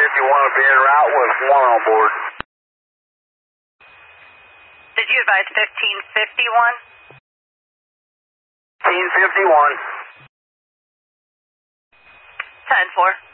will be en route with 1 on board. Did you advise 1551? 1551. 10-4.